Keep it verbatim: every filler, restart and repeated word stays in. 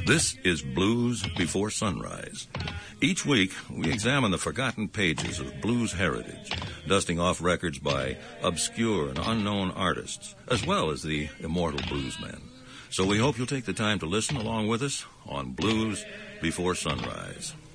This is Blues Before Sunrise. Each week, we examine the forgotten pages of blues heritage, dusting off records by obscure and unknown artists, as well as the immortal bluesmen. So we hope you'll take the time to listen along with us on Blues Before Sunrise.